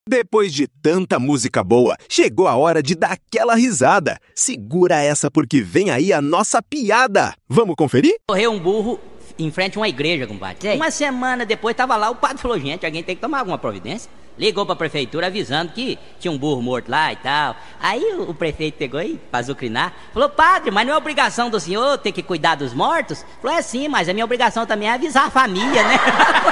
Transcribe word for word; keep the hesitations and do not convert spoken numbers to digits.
Depois de tanta música boa, chegou a hora de dar aquela risada. Segura essa porque vem aí a nossa piada. Vamos conferir? Correu um burro em frente a uma igreja, compadre. Sei. Uma semana depois tava lá, o padre falou, gente, alguém tem que tomar alguma providência. Ligou pra prefeitura avisando que tinha um burro morto lá e tal. Aí o, o prefeito pegou aí pra azucrinar. Falou, padre, mas não é obrigação do senhor ter que cuidar dos mortos? Falou, é sim, mas a minha obrigação também é avisar a família, né?